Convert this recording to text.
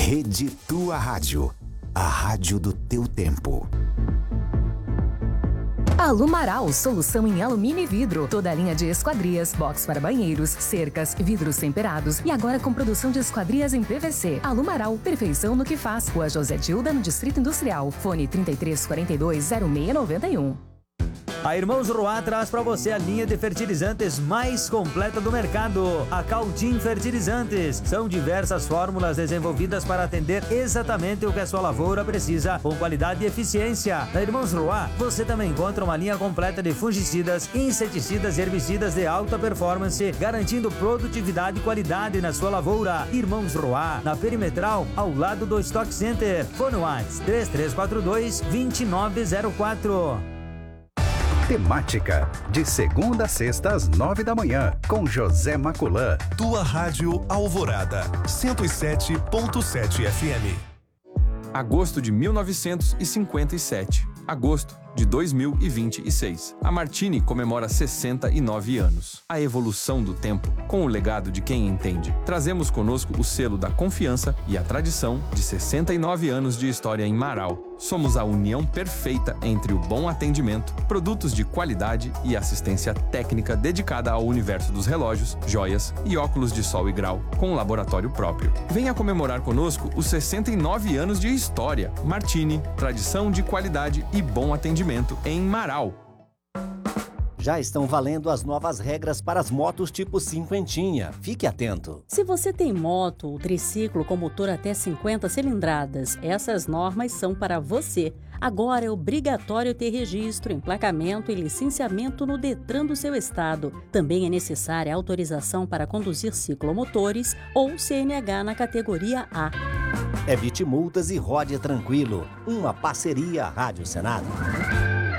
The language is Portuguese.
Rede Tua Rádio, a rádio do teu tempo. Alumaral, solução em alumínio e vidro. Toda a linha de esquadrias, box para banheiros, cercas, vidros temperados e agora com produção de esquadrias em PVC. Alumaral, perfeição no que faz. Rua José Dilda, no Distrito Industrial. Fone 3342-0691. A Irmãos Roá traz para você a linha de fertilizantes mais completa do mercado, a Cautim Fertilizantes. São diversas fórmulas desenvolvidas para atender exatamente o que a sua lavoura precisa, com qualidade e eficiência. Na Irmãos Roá, você também encontra uma linha completa de fungicidas, inseticidas e herbicidas de alta performance, garantindo produtividade e qualidade na sua lavoura. Irmãos Roá, na Perimetral, ao lado do Stock Center. Fone WhatsApp 3342-2904. Temática, de segunda a sexta às 9 da manhã, com José Maculã. Tua Rádio Alvorada, 107.7 FM. Agosto de 1957. Agosto de 2026. A Martini comemora 69 anos. A evolução do tempo, com o legado de quem entende. Trazemos conosco o selo da confiança e a tradição de 69 anos de história em Marau. Somos a união perfeita entre o bom atendimento, produtos de qualidade e assistência técnica dedicada ao universo dos relógios, joias e óculos de sol e grau, com um laboratório próprio. Venha comemorar conosco os 69 anos de história. Martini, tradição de qualidade e bom atendimento em Marau. Já estão valendo as novas regras para as motos tipo cinquentinha. Fique atento. Se você tem moto ou triciclo com motor até 50 cilindradas, essas normas são para você. Agora é obrigatório ter registro, emplacamento e licenciamento no Detran do seu estado. Também é necessária autorização para conduzir ciclomotores ou CNH na categoria A. Evite multas e rode tranquilo. Uma parceria Rádio Senado.